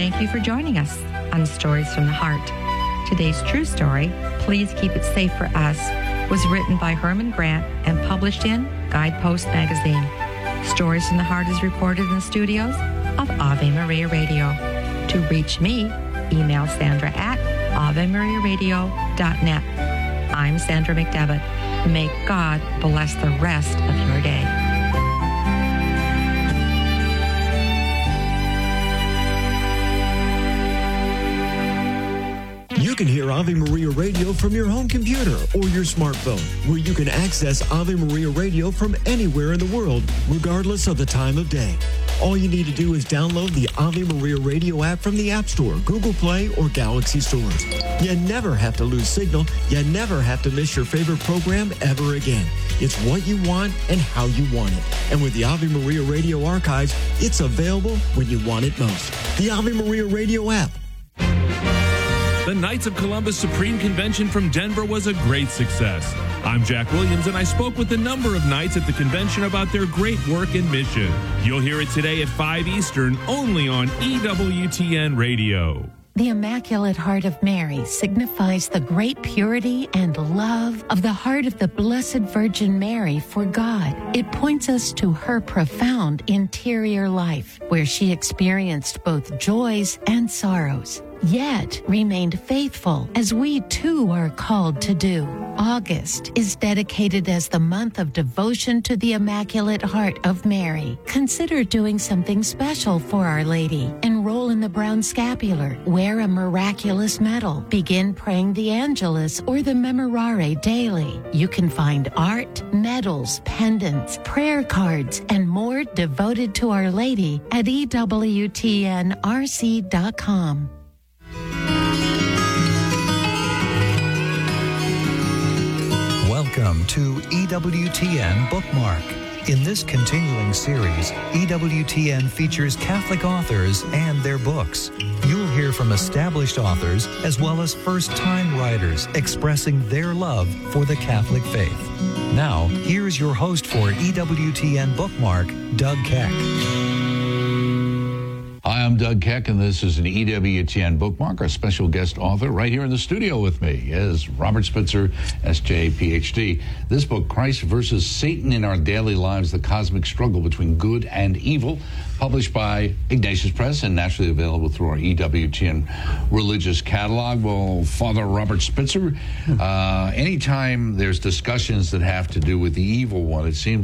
thank you for joining us on Stories from the Heart. Today's true story, Please Keep It Safe for Us, was written by Herman Grant and published in Guidepost magazine. Stories from the Heart is recorded in the studios of Ave Maria Radio. To reach me, email Sandra at AveMariaRadio.net. I'm Sandra McDevitt. May God bless the rest of your day. You can hear Ave Maria Radio from your home computer or your smartphone, where you can access Ave Maria Radio from anywhere in the world, regardless of the time of day. All you need to do is download the Ave Maria Radio app from the App Store, Google Play, or Galaxy stores. You never have to lose signal. You never have to miss your favorite program ever again. It's what you want and how you want it. And with the Ave Maria Radio archives, it's available when you want it most. The Ave Maria Radio app. The Knights of Columbus Supreme Convention from Denver was a great success. I'm Jack Williams, and I spoke with a number of knights at the convention about their great work and mission. You'll hear it today at 5 Eastern, only on EWTN Radio. The Immaculate Heart of Mary signifies the great purity and love of the heart of the Blessed Virgin Mary for God. It points us to her profound interior life, where she experienced both joys and sorrows, yet remained faithful, as we too are called to do. August is dedicated as the month of devotion to the Immaculate Heart of Mary. Consider doing something special for Our Lady. Enroll in the Brown Scapular, wear a miraculous medal, begin praying the Angelus or the Memorare daily. You can find art, medals, pendants, prayer cards, and more devoted to Our Lady at EWTNRC.com. Welcome to EWTN Bookmark. In this continuing series, EWTN features Catholic authors and their books. You'll hear from established authors as well as first-time writers expressing their love for the Catholic faith. Now, here's your host for EWTN Bookmark, Doug Keck. Hi, I'm Doug Keck, and this is an EWTN Bookmark. Our special guest author right here in the studio with me is Robert Spitzer, S.J., Ph.D. This book, Christ versus Satan in Our Daily Lives, The Cosmic Struggle Between Good and Evil, published by Ignatius Press and naturally available through our EWTN Religious Catalog. Well, Father Robert Spitzer, anytime there's discussions that have to do with the evil one, it seems